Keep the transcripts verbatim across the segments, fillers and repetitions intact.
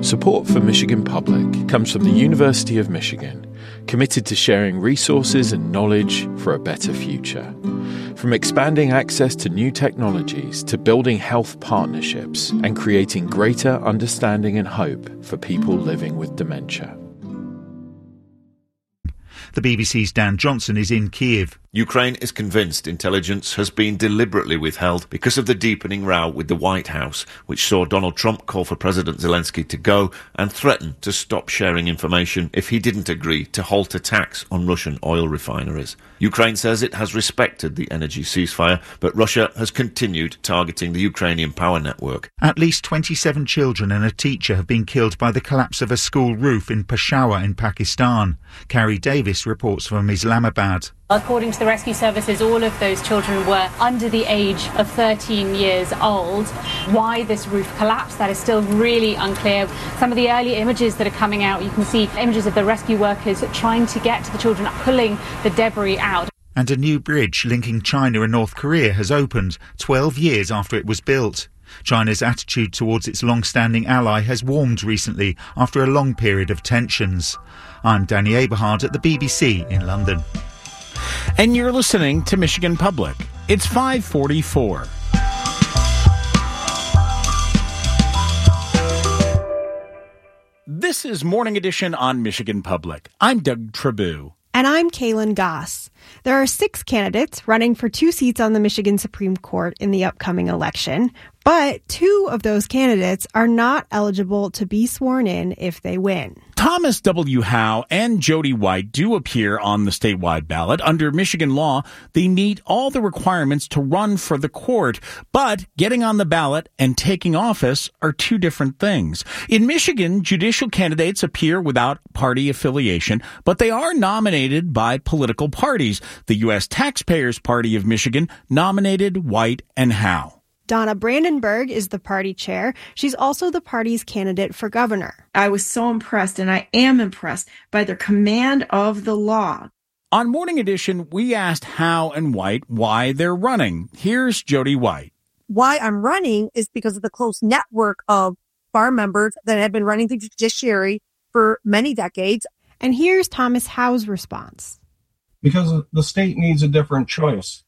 Support for Michigan Public comes from the University of Michigan, committed to sharing resources and knowledge for a better future. From expanding access to new technologies to building health partnerships and creating greater understanding and hope for people living with dementia. The B B C's Dan Johnson is in Kiev. Ukraine is convinced intelligence has been deliberately withheld because of the deepening row with the White House, which saw Donald Trump call for President Zelensky to go and threaten to stop sharing information if he didn't agree to halt attacks on Russian oil refineries. Ukraine says it has respected the energy ceasefire, but Russia has continued targeting the Ukrainian power network. At least twenty-seven children and a teacher have been killed by the collapse of a school roof in Peshawar in Pakistan. Carrie Davis reports from Islamabad. According to the rescue services, all of those children were under the age of thirteen years old. Why this roof collapsed, that is still really unclear. Some of the early images that are coming out, you can see images of the rescue workers trying to get to the children, pulling the debris out. And a new bridge linking China and North Korea has opened twelve years after it was built. China's attitude towards its long-standing ally has warmed recently after a long period of tensions. I'm Danny Aberhard at the B B C in London. And you're listening to Michigan Public. It's five forty-four. This is Morning Edition on Michigan Public. I'm Doug Trabue. And I'm Kaylin Goss. There are six candidates running for two seats on the Michigan Supreme Court in the upcoming election, but two of those candidates are not eligible to be sworn in if they win. Thomas W. Howe and Jody White do appear on the statewide ballot. Under Michigan law, they meet all the requirements to run for the court, but getting on the ballot and taking office are two different things. In Michigan, judicial candidates appear without party affiliation, but they are nominated by political parties. The U S Taxpayers Party of Michigan nominated White and Howe. Donna Brandenburg is the party chair. She's also the party's candidate for governor. I was so impressed, and I am impressed, by their command of the law. On Morning Edition, we asked Howe and White why they're running. Here's Jody White. Why I'm running is because of the close network of bar members that have been running the judiciary for many decades. And here's Thomas Howe's response. Because the state needs a different choice.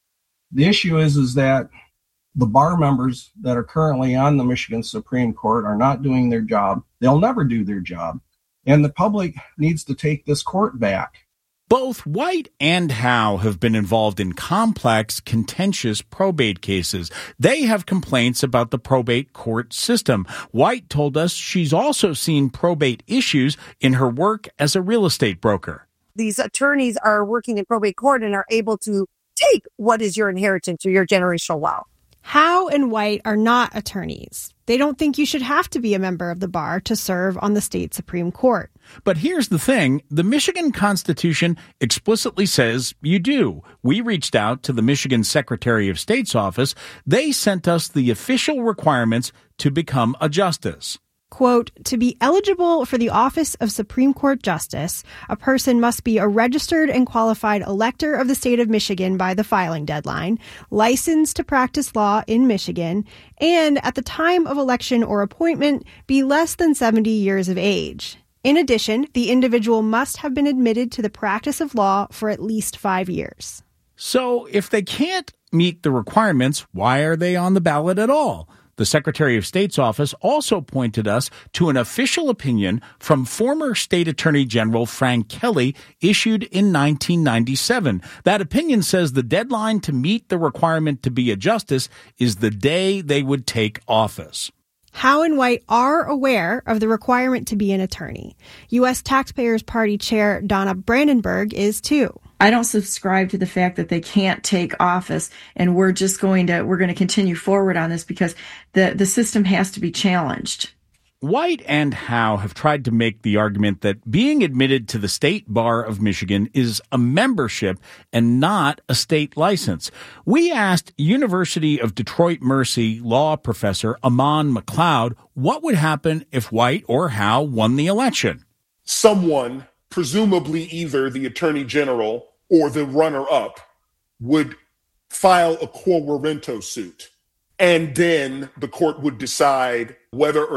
The issue is, is that the bar members that are currently on the Michigan Supreme Court are not doing their job. They'll never do their job. And the public needs to take this court back. Both White and Howe have been involved in complex, contentious probate cases. They have complaints about the probate court system. White told us she's also seen probate issues in her work as a real estate broker. These attorneys are working in probate court and are able to take what is your inheritance or your generational wealth. Howe and White are not attorneys. They don't think you should have to be a member of the bar to serve on the state Supreme Court. But here's the thing. The Michigan Constitution explicitly says you do. We reached out to the Michigan Secretary of State's office. They sent us the official requirements to become a justice. Quote, to be eligible for the office of Supreme Court Justice, a person must be a registered and qualified elector of the state of Michigan by the filing deadline, licensed to practice law in Michigan, and at the time of election or appointment, be less than seventy years of age. In addition, the individual must have been admitted to the practice of law for at least five years. So if they can't meet the requirements, why are they on the ballot at all? The Secretary of State's office also pointed us to an official opinion from former State Attorney General Frank Kelly issued in nineteen ninety-seven. That opinion says the deadline to meet the requirement to be a justice is the day they would take office. Howe and White are aware of the requirement to be an attorney. U S Taxpayers Party Chair Donna Brandenburg is too. I don't subscribe to the fact that they can't take office, and we're just going to we're going to continue forward on this because the, the system has to be challenged. White and Howe have tried to make the argument that being admitted to the State Bar of Michigan is a membership and not a state license. We asked University of Detroit Mercy law professor Aman McLeod what would happen if White or Howe won the election. Someone, presumably either the Attorney General or the runner-up, would file a quo warranto suit, and then the court would decide whether or